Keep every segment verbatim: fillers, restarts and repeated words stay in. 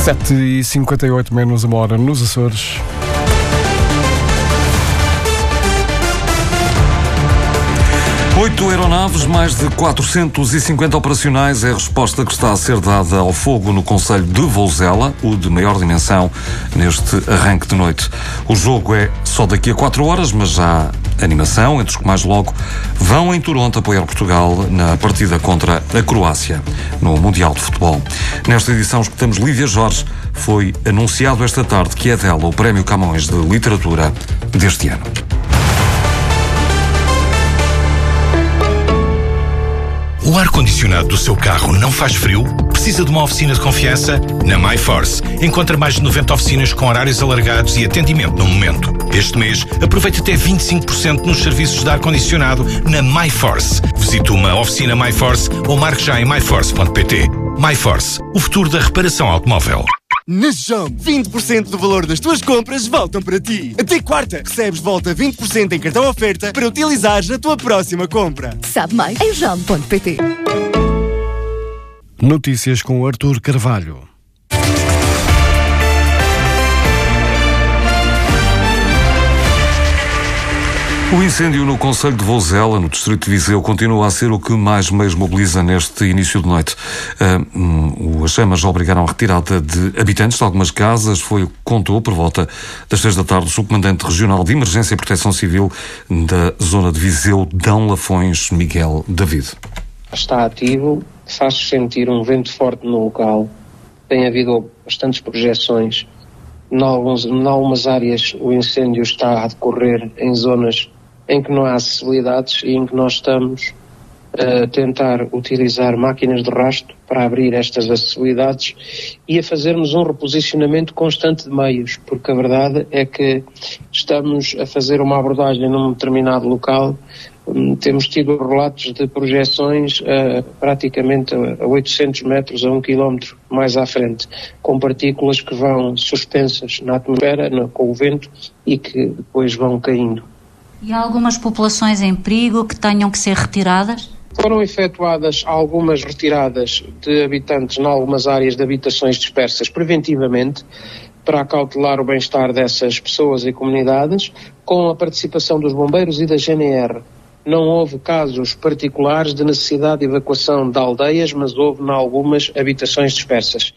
sete e cinquenta e oito menos uma hora nos Açores. Oito aeronaves, mais de quatrocentos e cinquenta operacionais é a resposta que está a ser dada ao fogo no concelho de Vouzela, o de maior dimensão, neste arranque de noite. O jogo é só daqui a quatro horas, mas já há animação entre os que mais logo vão em Toronto apoiar Portugal na partida contra a Croácia, no Mundial de Futebol. Nesta edição escutamos Lídia Jorge. Foi anunciado esta tarde que é dela o Prémio Camões de Literatura deste ano. O ar-condicionado do seu carro não faz frio? Precisa de uma oficina de confiança? Na MyForce. Encontra mais de noventa oficinas com horários alargados e atendimento no momento. Este mês, aproveite até vinte e cinco por cento nos serviços de ar-condicionado na MyForce. Visite uma oficina MyForce ou marque já em my force ponto p t. MyForce, o futuro da reparação automóvel. Na Jump, vinte por cento do valor das tuas compras voltam para ti. Até quarta, recebes de volta vinte por cento em cartão oferta para utilizares na tua próxima compra. Sabe mais em jump ponto p t. Notícias com Artur Carvalho. O incêndio no concelho de Vouzela, no distrito de Viseu, continua a ser o que mais meios mobiliza neste início de noite. Uh, um, as chamas já obrigaram a retirada de habitantes de algumas casas. Foi o que contou por volta das seis da tarde o subcomandante regional de Emergência e Proteção Civil da zona de Viseu, Dão Lafões, Miguel David. Está ativo, faz sentir um vento forte no local. Tem havido bastantes projeções. Em algumas áreas o incêndio está a decorrer em zonas em que não há acessibilidades e em que nós estamos a tentar utilizar máquinas de rastro para abrir estas acessibilidades e a fazermos um reposicionamento constante de meios, porque a verdade é que estamos a fazer uma abordagem num determinado local. Temos tido relatos de projeções uh, praticamente a oitocentos metros, a um quilómetro mais à frente, com partículas que vão suspensas na atmosfera, no, com o vento, e que depois vão caindo. E há algumas populações em perigo que tenham que ser retiradas? Foram efetuadas algumas retiradas de habitantes em algumas áreas de habitações dispersas preventivamente, para acautelar o bem-estar dessas pessoas e comunidades, com a participação dos bombeiros e da G N R. Não houve casos particulares de necessidade de evacuação de aldeias, mas houve em algumas habitações dispersas.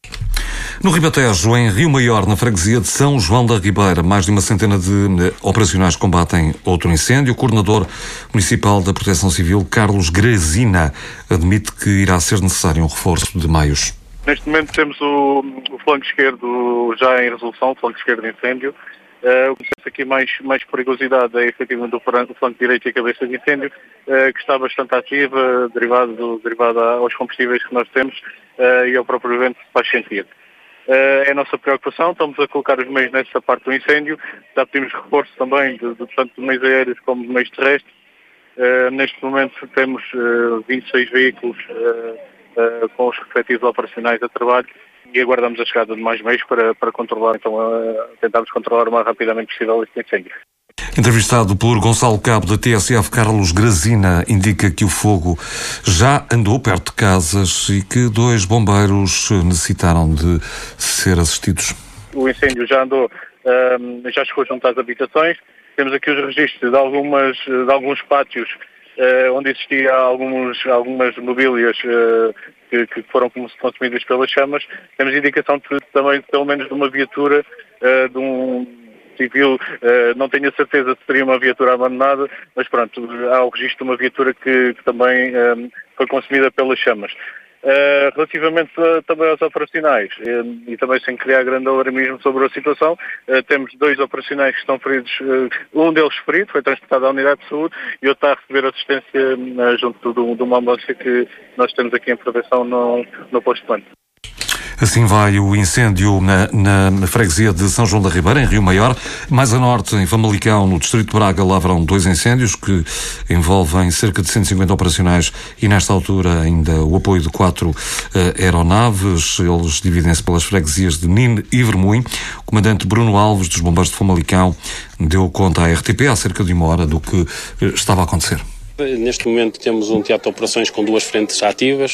No Ribatejo, em Rio Maior, na freguesia de São João da Ribeira, mais de uma centena de operacionais combatem outro incêndio. O coordenador municipal da Proteção Civil, Carlos Grazina, admite que irá ser necessário um reforço de meios. Neste momento temos o, o flanco esquerdo já em resolução, o flanco esquerdo de incêndio. Uh, o que temos aqui mais, mais perigosidade é efetivamente o flanco, o flanco direito e a cabeça de incêndio, uh, que está bastante ativa, derivado, do, derivado aos combustíveis que nós temos uh, e ao próprio vento que faz sentido. Uh, é a nossa preocupação, estamos a colocar os meios nessa parte do incêndio, já pedimos reforço também de, de, tanto de meios aéreos como de meios terrestres. Uh, neste momento temos uh, vinte e seis veículos uh, uh, com os respectivos operacionais a trabalho e aguardamos a chegada de mais meios para, para controlar, então uh, tentarmos controlar o mais rapidamente possível este incêndio. Entrevistado por Gonçalo Cabo da T S F, Carlos Grazina indica que o fogo já andou perto de casas e que dois bombeiros necessitaram de ser assistidos. O incêndio já andou, um, já chegou junto às habitações. Temos aqui os registros de, algumas, de alguns pátios uh, onde existia alguns, algumas mobílias uh, que, que foram consumidas pelas chamas. Temos indicação de, também pelo menos de uma viatura uh, de um civil, uh, não tenho a certeza se seria uma viatura abandonada, mas pronto, há o registro de uma viatura que, que também um, foi consumida pelas chamas. Uh, relativamente uh, também aos operacionais, uh, e também sem criar grande alarmismo sobre a situação, uh, temos dois operacionais que estão feridos, uh, um deles ferido, foi transportado à unidade de saúde e outro está a receber assistência uh, junto de, de uma ambulância que nós temos aqui em proteção no, no posto de plano. Assim vai o incêndio na, na freguesia de São João da Ribeira, em Rio Maior. Mais a norte, em Famalicão, no distrito de Braga, lavram dois incêndios que envolvem cerca de cento e cinquenta operacionais e, nesta altura, ainda o apoio de quatro uh, aeronaves. Eles dividem-se pelas freguesias de Nine e Vermoim. O comandante Bruno Alves, dos Bombeiros de Famalicão, deu conta à R T P há cerca de uma hora do que estava a acontecer. Neste momento temos um teatro de operações com duas frentes ativas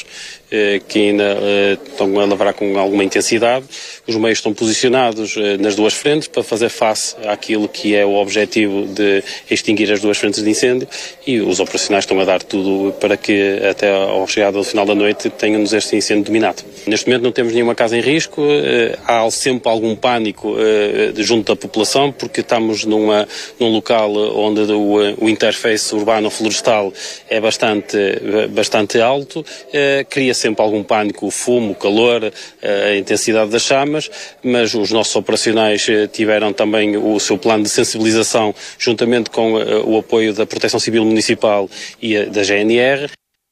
que ainda estão a lavrar com alguma intensidade. Os meios estão posicionados nas duas frentes para fazer face àquilo que é o objetivo de extinguir as duas frentes de incêndio, e os operacionais estão a dar tudo para que até ao chegado ao final da noite tenhamos este incêndio dominado. Neste momento não temos nenhuma casa em risco, há sempre algum pânico junto da população, porque estamos numa, num local onde o, o interface urbano-florestal é bastante, bastante alto, cria sempre algum pânico, o fumo, o calor, a intensidade das chamas, mas os nossos operacionais tiveram também o seu plano de sensibilização, juntamente com o apoio da Proteção Civil Municipal e da G N R.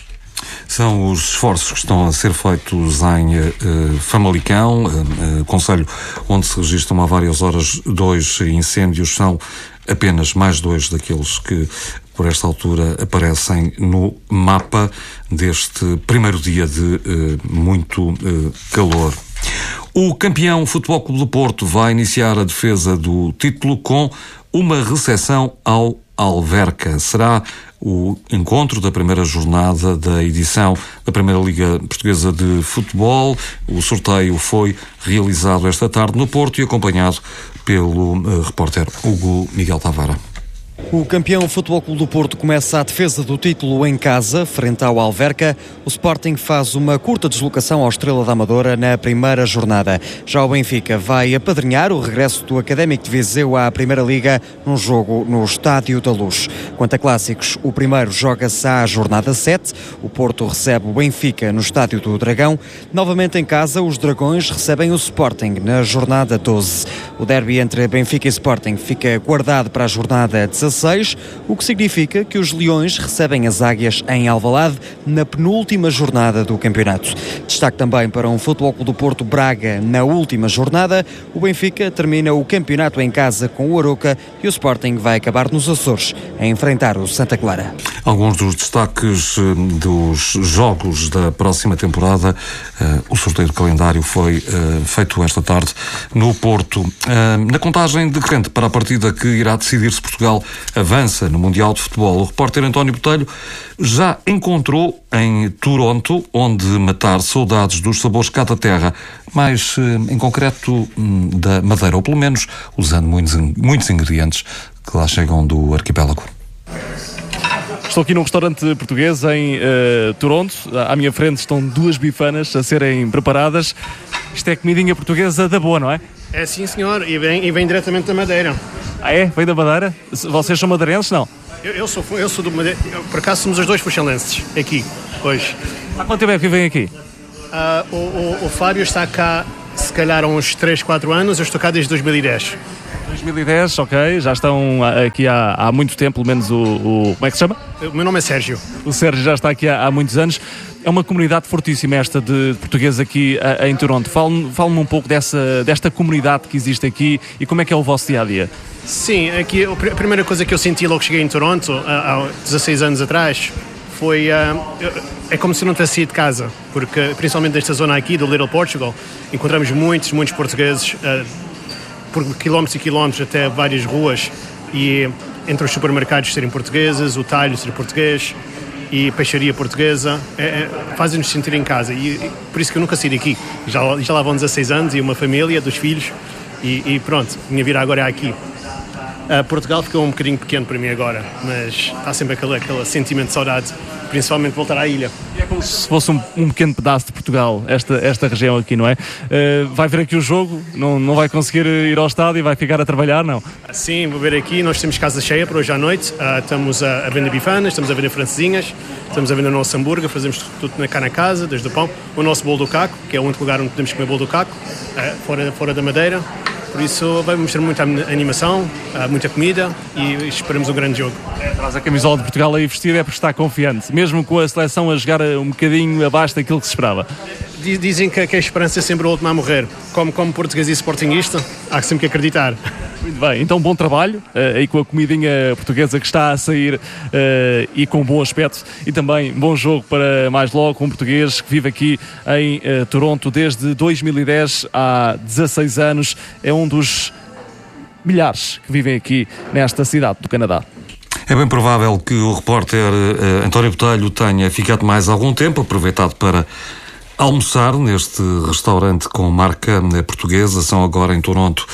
São os esforços que estão a ser feitos em uh, Famalicão, uh, uh, concelho onde se registram há várias horas dois incêndios. São apenas mais dois daqueles que, por esta altura, aparecem no mapa deste primeiro dia de uh, muito uh, calor. O campeão Futebol Clube do Porto vai iniciar a defesa do título com uma recepção ao Alverca. Será o encontro da primeira jornada da edição da Primeira Liga Portuguesa de Futebol. O sorteio foi realizado esta tarde no Porto e acompanhado pelo uh, repórter Hugo Miguel Tavara. O campeão Futebol Clube do Porto começa a defesa do título em casa, frente ao Alverca. O Sporting faz uma curta deslocação ao Estrela da Amadora na primeira jornada. Já o Benfica vai apadrinhar o regresso do Académico de Viseu à Primeira Liga num jogo no Estádio da Luz. Quanto a clássicos, o primeiro joga-se à jornada sete. O Porto recebe o Benfica no Estádio do Dragão. Novamente em casa, os Dragões recebem o Sporting na jornada doze. O derby entre Benfica e Sporting fica guardado para a jornada dezasseis, o que significa que os Leões recebem as Águias em Alvalade na penúltima jornada do campeonato. Destaque também para um Futebol Clube do Porto Braga na última jornada. O Benfica termina o campeonato em casa com o Aroca e o Sporting vai acabar nos Açores a enfrentar o Santa Clara. Alguns dos destaques dos jogos da próxima temporada. Uh, o sorteio do calendário foi uh, feito esta tarde no Porto. Uh, na contagem decrescente para a partida que irá decidir se Portugal avança no Mundial de Futebol, o repórter António Botelho já encontrou em Toronto onde matar saudades dos sabores cá da terra, mas em concreto da Madeira, ou pelo menos usando muitos, muitos ingredientes que lá chegam do arquipélago. Estou aqui num restaurante português em uh, Toronto. À minha frente estão duas bifanas a serem preparadas. Isto é comidinha portuguesa da boa, não é? É sim, senhor, e vem, e vem diretamente da Madeira. Ah, é? Vem da Madeira? Vocês são madeirenses, não? Eu, eu, sou, eu sou do Madeira. Eu, por acaso somos os dois fuxalenses aqui, hoje. Há quanto tempo é que vivem aqui? Uh, o, o, o Fábio está cá, se calhar, há uns três, quatro anos. Eu estou cá desde dois mil e dez. dois mil e dez, ok. Já estão aqui há, há muito tempo, pelo menos o, o... Como é que se chama? O meu nome é Sérgio. O Sérgio já está aqui há, há muitos anos. É uma comunidade fortíssima esta de portugueses aqui a, em Toronto. Fale-me, fale-me um pouco dessa, desta comunidade que existe aqui e como é que é o vosso dia-a-dia. Sim, aqui a primeira coisa que eu senti logo que cheguei em Toronto, há dezasseis anos atrás, foi... Uh, é como se eu não tivesse saído de casa, porque principalmente nesta zona aqui, do Little Portugal, encontramos muitos, muitos portugueses, uh, por quilómetros e quilómetros até várias ruas, e entre os supermercados serem portugueses, o talho ser português, e peixaria portuguesa, é, é, fazem-nos sentir em casa, e, e por isso que eu nunca saí daqui. Já, já lá vão dezasseis anos e uma família, dos filhos, e, e pronto, minha vida agora é aqui. Uh, Portugal ficou um bocadinho pequeno para mim agora, mas está sempre aquele, aquele sentimento de saudade, principalmente voltar à ilha. É como se fosse um, um pequeno pedaço de Portugal, esta, esta região aqui, não é? Uh, vai ver aqui o jogo, não, não vai conseguir ir ao estádio e vai ficar a trabalhar, não? Sim, vou ver aqui, nós temos casa cheia para hoje à noite, uh, estamos a, a vender bifanas, estamos a vender francesinhas, estamos a vender o nosso hambúrguer, fazemos tudo cá na casa, desde o pão, o nosso bolo do caco, que é o único lugar onde podemos comer bolo do caco, uh, fora, fora da Madeira. Por isso vamos ter muita animação, muita comida e esperamos um grande jogo. É, traz a camisola de Portugal aí vestida é porque está confiante, mesmo com a seleção a jogar um bocadinho abaixo daquilo que se esperava. Dizem que a esperança é sempre a última a morrer. Como, como português e sportinguista, há sempre que acreditar. Muito bem, então bom trabalho uh, aí com a comidinha portuguesa que está a sair uh, e com bom aspecto, e também bom jogo para mais logo um português que vive aqui em uh, Toronto desde dois mil e dez, há dezasseis anos, é um dos milhares que vivem aqui nesta cidade do Canadá. É bem provável que o repórter uh, António Botelho tenha ficado mais algum tempo, aproveitado para almoçar neste restaurante com marca portuguesa. São agora em Toronto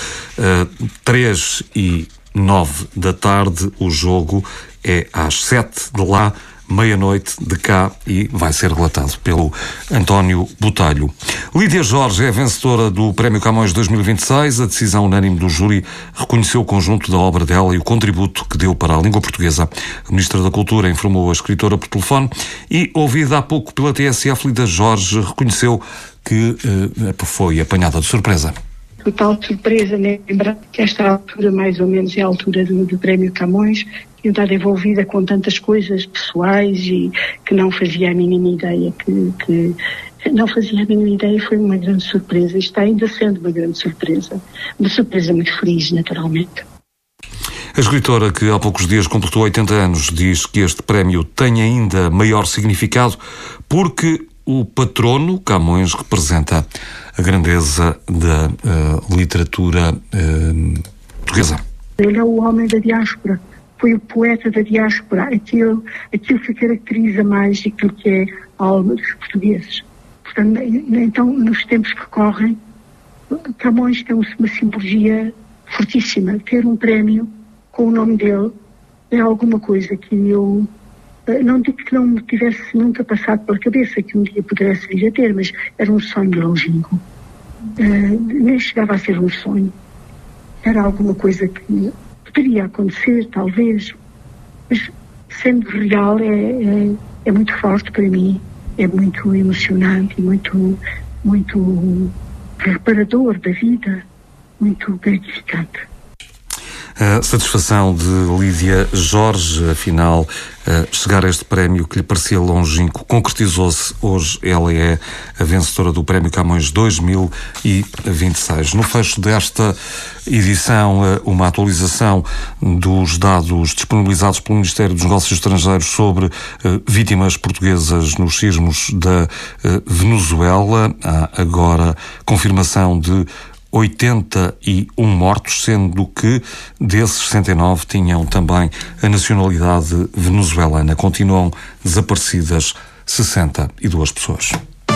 três e nove da tarde. O jogo é às sete de lá, meia-noite de cá, e vai ser relatado pelo António Botelho. Lídia Jorge é a vencedora do Prémio Camões dois mil e vinte e seis. A decisão unânime do júri reconheceu o conjunto da obra dela e o contributo que deu para a língua portuguesa. A Ministra da Cultura informou a escritora por telefone e, ouvida há pouco pela T S F, Lídia Jorge reconheceu que uh, foi apanhada de surpresa. Total surpresa, né? Lembrar que esta altura, mais ou menos, é a altura do, do Prémio Camões, eu estava envolvida com tantas coisas pessoais e que não fazia a mínima ideia, que, que não fazia a mínima ideia, foi uma grande surpresa, e está ainda sendo uma grande surpresa, uma surpresa muito feliz, naturalmente. A escritora, que há poucos dias completou oitenta anos, diz que este prémio tem ainda maior significado porque o patrono, Camões, representa a grandeza da uh, literatura uh, portuguesa. Ele é o homem da diáspora. Foi o poeta da diáspora, aquilo, aquilo que caracteriza mais aquilo que é a alma dos portugueses. Portanto, então, nos tempos que correm, Camões tem uma simbologia fortíssima. Ter um prémio com o nome dele é alguma coisa que eu não digo que não me tivesse nunca passado pela cabeça que um dia pudesse vir a ter, mas era um sonho longínquo. Uh, nem chegava a ser um sonho. Era alguma coisa que poderia acontecer, talvez, mas sendo real é, é, é muito forte para mim, é muito emocionante e muito, muito reparador da vida, muito gratificante. A satisfação de Lídia Jorge, afinal, chegar a este prémio que lhe parecia longínquo, concretizou-se. Hoje ela é a vencedora do Prémio Camões dois mil e vinte e seis. No fecho desta edição, uma atualização dos dados disponibilizados pelo Ministério dos Negócios Estrangeiros sobre vítimas portuguesas nos sismos da Venezuela. Há agora confirmação de oitenta e um mortos, sendo que desses sessenta e nove tinham também a nacionalidade venezuelana. Continuam desaparecidas sessenta e duas pessoas.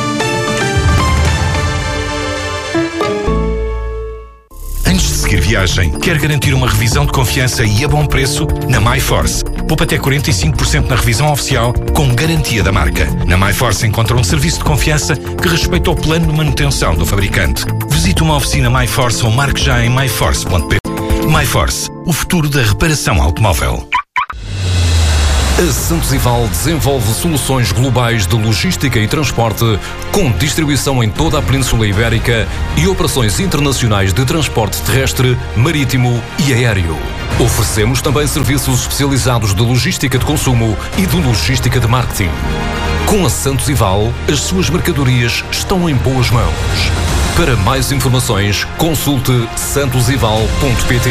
Antes de seguir viagem, quer garantir uma revisão de confiança e a bom preço? Na MyForce. Poupa até quarenta e cinco por cento na revisão oficial, com garantia da marca. Na MyForce encontra um serviço de confiança que respeita o plano de manutenção do fabricante. Visite uma oficina MyForce ou marque já em my force ponto p t. MyForce, o futuro da reparação automóvel. A Santos Ival desenvolve soluções globais de logística e transporte, com distribuição em toda a Península Ibérica e operações internacionais de transporte terrestre, marítimo e aéreo. Oferecemos também serviços especializados de logística de consumo e de logística de marketing. Com a Santos Ival, as suas mercadorias estão em boas mãos. Para mais informações, consulte santos ival ponto p t.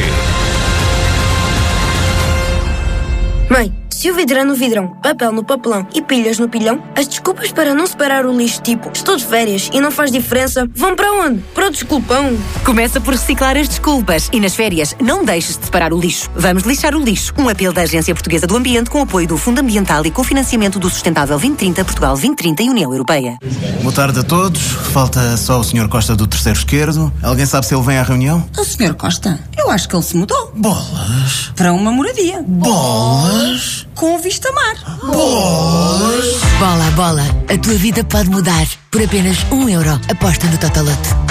Mãe, se o vidro é no vidrão, papel no papelão e pilhas no pilhão, as desculpas para não separar o lixo, tipo estou de férias e não faz diferença, vão para onde? Para o desculpão. Começa por reciclar as desculpas e nas férias não deixes de separar o lixo. Vamos lixar o lixo. Um apelo da Agência Portuguesa do Ambiente com apoio do Fundo Ambiental e cofinanciamento do Sustentável vinte trinta, Portugal vinte trinta e União Europeia. Boa tarde a todos. Falta só o senhor Costa do terceiro esquerdo. Alguém sabe se ele vem à reunião? O senhor Costa? Eu acho que ele se mudou. Bolas. Para uma moradia. Bolas. Com vista mar. Bolas. Bola, bola. A tua vida pode mudar. Por apenas um euro. Aposta no Totolote.